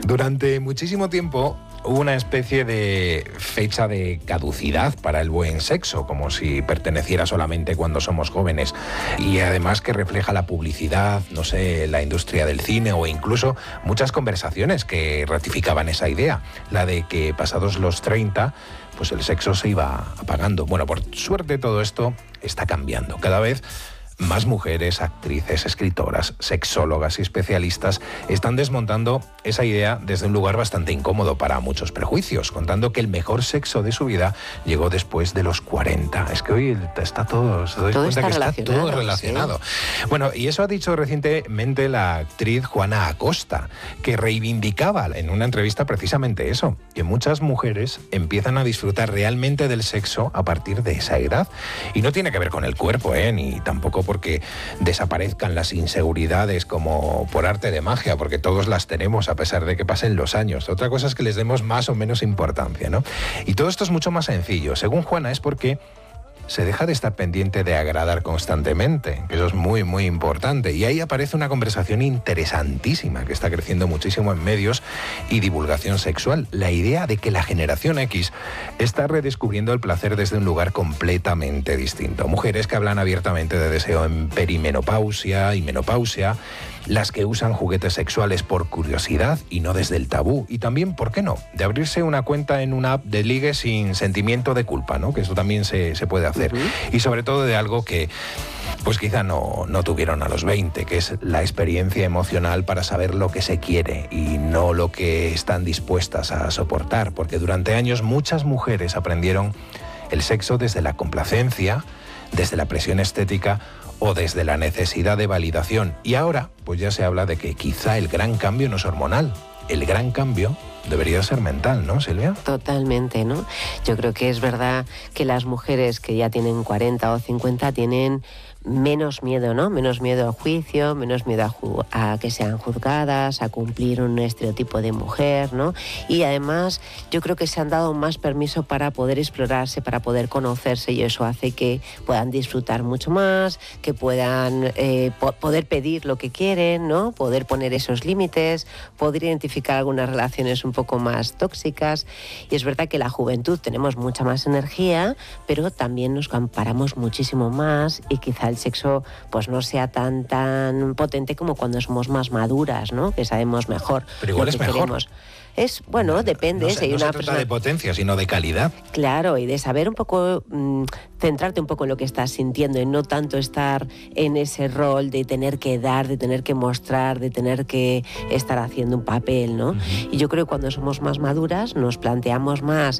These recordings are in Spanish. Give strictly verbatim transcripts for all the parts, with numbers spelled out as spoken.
Durante muchísimo tiempo hubo una especie de fecha de caducidad para el buen sexo, como si perteneciera solamente cuando somos jóvenes, y además que refleja la publicidad, no sé, la industria del cine o incluso muchas conversaciones que ratificaban esa idea, la de que pasados los treinta, pues el sexo se iba apagando. Bueno, por suerte todo esto está cambiando. Cada vez más mujeres, actrices, escritoras, sexólogas y especialistas están desmontando esa idea desde un lugar bastante incómodo para muchos prejuicios, contando que el mejor sexo de su vida llegó después de los cuarenta. Es que hoy está todo, se doy todo cuenta está que está todo relacionado. Sí. Bueno, y eso ha dicho recientemente la actriz Juana Acosta, que reivindicaba en una entrevista precisamente eso, que muchas mujeres empiezan a disfrutar realmente del sexo a partir de esa edad. Y no tiene que ver con el cuerpo, ¿eh? Ni tampoco porque desaparezcan las inseguridades como por arte de magia, porque todos las tenemos a pesar de que pasen los años. Otra cosa es que les demos más o menos importancia, ¿no? Y todo esto es mucho más sencillo. Según Juana, es porque se deja de estar pendiente de agradar constantemente, que eso es muy, muy importante. Y ahí aparece una conversación interesantísima que está creciendo muchísimo en medios y divulgación sexual. La idea de que la generación X está redescubriendo el placer desde un lugar completamente distinto. Mujeres que hablan abiertamente de deseo en perimenopausia y menopausia, las que usan juguetes sexuales por curiosidad y no desde el tabú. Y también, ¿por qué no?, de abrirse una cuenta en una app de ligue sin sentimiento de culpa, ¿no? Que eso también se, se puede hacer. Uh-huh. Y sobre todo de algo que pues quizá no, no tuvieron a los veinte, que es la experiencia emocional para saber lo que se quiere y no lo que están dispuestas a soportar. Porque durante años muchas mujeres aprendieron el sexo desde la complacencia, desde la presión estética o desde la necesidad de validación. Y ahora, pues ya se habla de que quizá el gran cambio no es hormonal. El gran cambio debería ser mental, ¿no, Silvia? Totalmente, ¿no? Yo creo que es verdad que las mujeres que ya tienen cuarenta o cincuenta tienen menos miedo, ¿no? Menos miedo al juicio, menos miedo a, ju- a que sean juzgadas, a cumplir un estereotipo de mujer, ¿no? Y además yo creo que se han dado más permiso para poder explorarse, para poder conocerse, y eso hace que puedan disfrutar mucho más, que puedan eh, po- poder pedir lo que quieren, ¿no? Poder poner esos límites, poder identificar algunas relaciones un poco más tóxicas. Y es verdad que la juventud tenemos mucha más energía, pero también nos comparamos muchísimo más y quizá el sexo pues no sea tan tan potente como cuando somos más maduras, ¿no? Que sabemos mejor. Pero igual lo es que mejor. Queremos. Es, bueno, depende. No se, si hay no una se trata persona... de potencia, sino de calidad. Claro, y de saber un poco, mmm, centrarte un poco en lo que estás sintiendo y no tanto estar en ese rol de tener que dar, de tener que mostrar, de tener que estar haciendo un papel, ¿no? Uh-huh. Y yo creo que cuando somos más maduras nos planteamos más,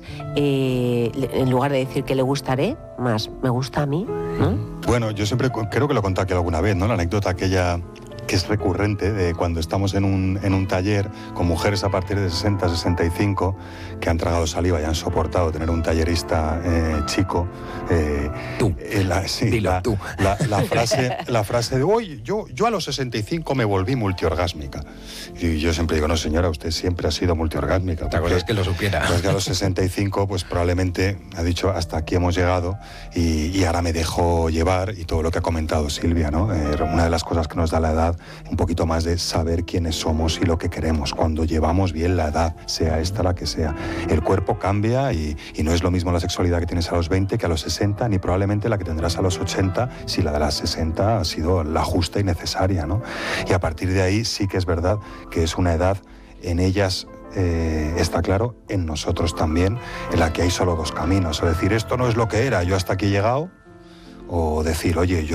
eh, en lugar de decir que le gustaré, más me gusta a mí, ¿no? Bueno, yo siempre creo que lo conté aquí alguna vez, ¿no? La anécdota aquella que es recurrente de cuando estamos en un, en un taller con mujeres a partir de sesenta, sesenta y cinco que han tragado saliva y han soportado tener un tallerista eh, chico. Eh, tú, eh, la, sí, dilo la, tú. La, la, frase, la frase de, oye, yo, yo a los sesenta y cinco me volví multiorgásmica. Y yo siempre digo, no señora, usted siempre ha sido multiorgásmica. La cosa es que lo supiera. Pues que a los sesenta y cinco, pues probablemente ha dicho, hasta aquí hemos llegado y, y ahora me dejo llevar, y todo lo que ha comentado Silvia, ¿no? Eh, una de las cosas que nos da la edad, un poquito más de saber quiénes somos y lo que queremos cuando llevamos bien la edad, sea esta la que sea. El cuerpo cambia y, y no es lo mismo la sexualidad que tienes a los veinte que a los sesenta, ni probablemente la que tendrás a los ochenta si la de las sesenta ha sido la justa y necesaria, ¿no? Y a partir de ahí sí que es verdad que es una edad, en ellas eh, está claro, en nosotros también, en la que hay solo dos caminos. O decir, esto no es lo que era, yo hasta aquí he llegado, o decir, oye, yo